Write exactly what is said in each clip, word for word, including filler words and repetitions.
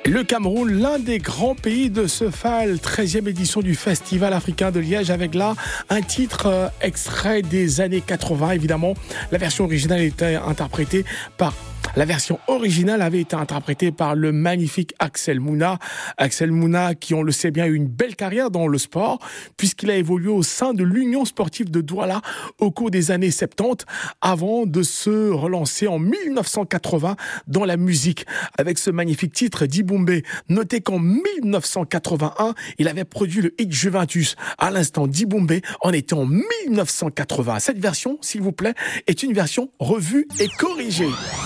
Le Cameroun, l'un des grands pays de ce F A L, treizième édition du Festival africain de Liège, avec là un titre euh, extrait des années quatre-vingts. Évidemment, la version originale était interprétée par... La version originale avait été interprétée par le magnifique Axel Mouna. Axel Mouna, qui, on le sait bien, a eu une belle carrière dans le sport, puisqu'il a évolué au sein de l'Union sportive de Douala au cours des années soixante-dix, avant de se relancer en mille neuf cent quatre-vingts dans la musique, avec ce magnifique titre d'Ibumbe. Notez qu'en mille neuf cent quatre-vingt-un, il avait produit le hit Juventus. À l'instant, d'Ibumbe en était en mille neuf cent quatre-vingts. Cette version, s'il vous plaît, est une version revue et corrigée.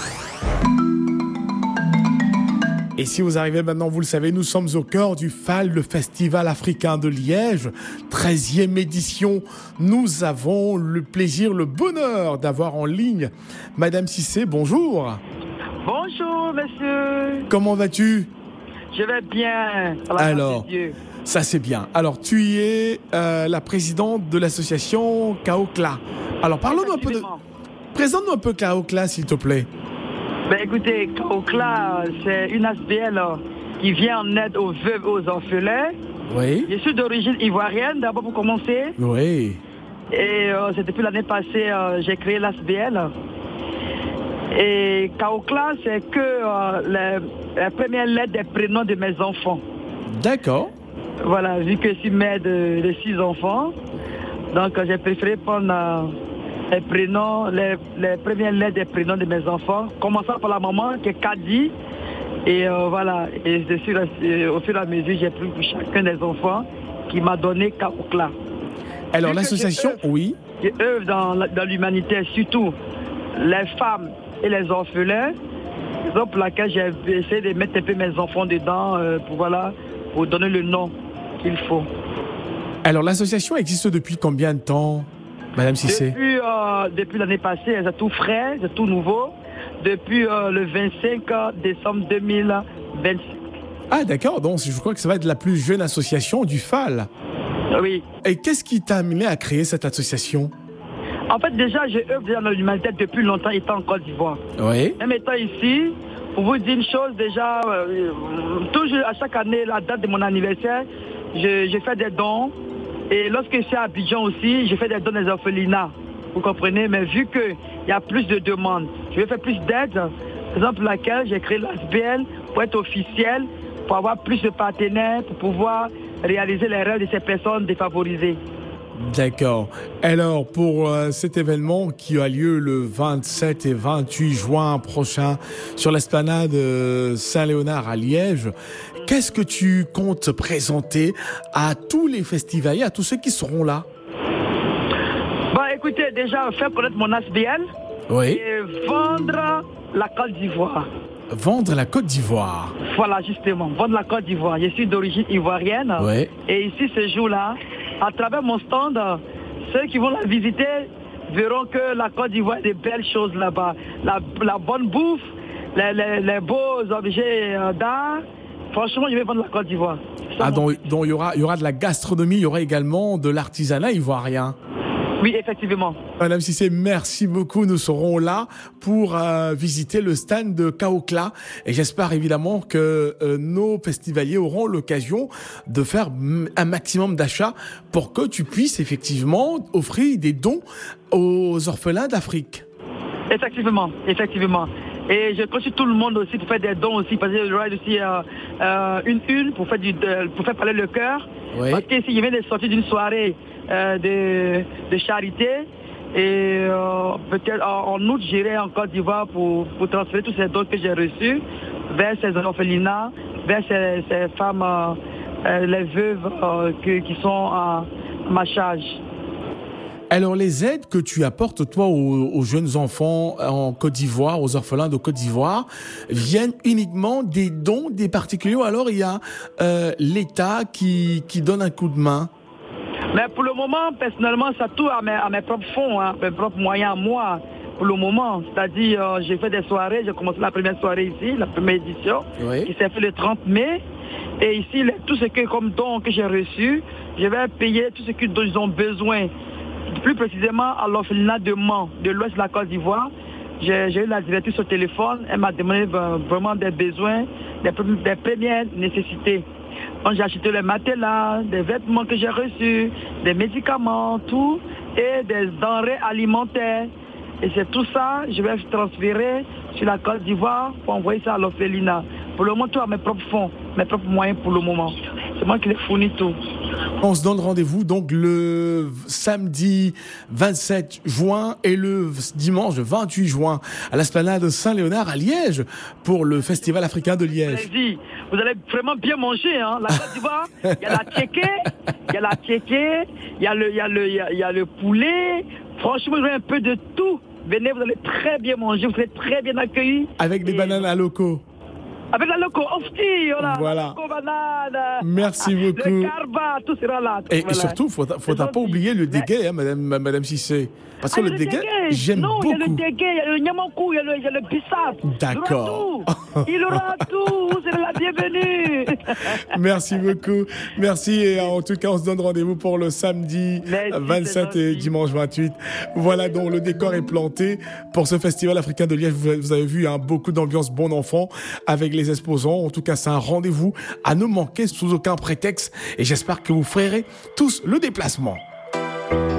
Et si vous arrivez maintenant, vous le savez, nous sommes au cœur du F A L, le Festival africain de Liège, treizième édition. Nous avons le plaisir, le bonheur d'avoir en ligne Madame Cissé. Bonjour. Bonjour, monsieur. Comment vas-tu? Je vais bien. Alors, Dieu. Ça c'est bien. Alors, tu es euh, la présidente de l'association Kaokla. Alors, parlons-nous un peu de... Présente-nous un peu Kaokla, s'il te plaît. Ben écoutez, Kaokla, c'est une A S B L qui vient en aide aux veuves et aux orphelins. Oui. Je suis d'origine ivoirienne, d'abord pour commencer. Oui. Et euh, c'est depuis l'année passée, euh, j'ai créé l'A S B L. Et Kaokla, c'est que euh, la, la première lettre des prénoms de mes enfants. D'accord. Voilà, vu que je suis mère de, de six enfants, donc euh, j'ai préféré prendre... Euh, les prénoms, les, les premières lettres des prénoms de mes enfants, commençant par la maman qui est Kadi. Et euh, voilà, et je suis, euh, au fur et à mesure, j'ai pris pour chacun des enfants qui m'a donné Kaokla. Alors l'association, oui. Qui œuvre dans, dans l'humanité, surtout les femmes et les orphelins. C'est pour laquelle j'ai essayé de mettre un peu mes enfants dedans euh, pour, voilà, pour donner le nom qu'il faut. Alors l'association existe depuis combien de temps, Madame Cissé? Depuis, euh, depuis l'année passée, c'est tout frais, c'est tout nouveau. Depuis euh, le vingt-cinq décembre deux mille vingt-cinq. Ah d'accord, donc je crois que ça va être la plus jeune association du F A L. Oui. Et qu'est-ce qui t'a amené à créer cette association? En fait, déjà, je œuvre dans l'humanité depuis longtemps, étant en Côte d'Ivoire. Oui. Même étant ici, pour vous dire une chose, déjà, euh, toujours à chaque année, la date de mon anniversaire, je, je fais des dons. Et lorsque je suis à Abidjan aussi, je fais des dons des orphelinats, vous comprenez. Mais vu qu'il y a plus de demandes, je vais faire plus d'aide. Par exemple, laquelle j'ai créé l'A S B L pour être officiel, pour avoir plus de partenaires, pour pouvoir réaliser les rêves de ces personnes défavorisées. D'accord. Alors, pour euh, cet événement qui a lieu le vingt-sept et vingt-huit juin prochain sur l'esplanade euh, Saint-Léonard à Liège, qu'est-ce que tu comptes présenter à tous les festivaliers, à tous ceux qui seront là? Bah, écoutez, déjà, faire connaître mon A S B L. Oui. Et vendre la Côte d'Ivoire. Vendre la Côte d'Ivoire. Voilà, justement, vendre la Côte d'Ivoire. Je suis d'origine ivoirienne. Oui. Et ici, ce jour-là, à travers mon stand, ceux qui vont la visiter verront que la Côte d'Ivoire a des belles choses là-bas. La, la bonne bouffe, les, les, les beaux objets d'art. Franchement, je vais vendre la Côte d'Ivoire. Ah, donc il y aura, y aura de la gastronomie, il y aura également de l'artisanat ivoirien. Oui, effectivement. Madame Cissé, merci beaucoup. Nous serons là pour euh, visiter le stand de Kaokla. Et j'espère évidemment que euh, nos festivaliers auront l'occasion de faire un maximum d'achats pour que tu puisses effectivement offrir des dons aux orphelins d'Afrique. Effectivement, effectivement. Et je consulte tout le monde aussi pour faire des dons aussi, parce que je dois aussi euh, euh, une une pour faire, du, de, pour faire parler le cœur. Oui. Parce que si je viens de sortir d'une soirée euh, de, de charité, et euh, peut-être en, en août, j'irai en Côte d'Ivoire pour, pour transférer tous ces dons que j'ai reçus vers ces orphelinats, vers ces, ces femmes, euh, euh, les veuves euh, que, qui sont à ma charge. Alors, les aides que tu apportes, toi, aux, aux jeunes enfants en Côte d'Ivoire, aux orphelins de Côte d'Ivoire, viennent uniquement des dons des particuliers, ou alors il y a euh, l'État qui, qui donne un coup de main? Mais pour le moment, personnellement, ça tourne à mes, à mes propres fonds, hein, mes propres moyens à moi, pour le moment. C'est-à-dire, euh, j'ai fait des soirées, j'ai commencé la première soirée ici, la première édition, oui. qui s'est fait le trente mai. Et ici, les, tout ce que, comme don que j'ai reçu, je vais payer tout ce qu'ils ont besoin. Plus précisément à l'orphelinat de Mans, de l'ouest de la Côte d'Ivoire. J'ai eu la directrice au téléphone, elle m'a demandé ben, vraiment des besoins, des, des premières nécessités. Donc j'ai acheté les matelas, des vêtements que j'ai reçus, des médicaments, tout, et des denrées alimentaires. Et c'est tout ça, je vais transférer sur la Côte d'Ivoire pour envoyer ça à l'orphelinat. Pour le moment, tout à mes propres fonds, mes propres moyens pour le moment. C'est moi qui les fournis tout. On se donne rendez-vous donc le samedi vingt-sept juin et le dimanche vingt-huit juin à l'Esplanade Saint-Léonard à Liège pour le Festival africain de Liège. Vous allez vraiment bien manger, hein. La Côte d'Ivoire, il y a la tchéké, il y a la tchéké, il y a le, il y a le, il y a, il y a le poulet. Franchement, vous avez un peu de tout. Venez, vous allez très bien manger, vous serez très bien accueillis. Avec des et... bananes à loco. Avec la loco, ofti, voilà. La loco banane. Merci beaucoup. Le carba, tout sera là. Tout et, voilà. et surtout, faut, faut pas oublier le déguet, hein, madame, madame Cissé. Parce que ah, le, le déguet, j'aime non, beaucoup. Non, il y a le déguet, il y a le niamankou, il y a le, il y a le bissap. D'accord. Il aura tout, vous serez la bienvenue. Merci beaucoup. Merci. Et en tout cas, on se donne rendez-vous pour le samedi Merci, vingt-sept et dimanche vingt-huit. Voilà, donc le décor est planté pour ce festival africain de Liège. Vous avez vu, hein, beaucoup d'ambiance bon enfant avec les exposants. En tout cas, c'est un rendez-vous à ne manquer sous aucun prétexte. Et j'espère que vous ferez tous le déplacement.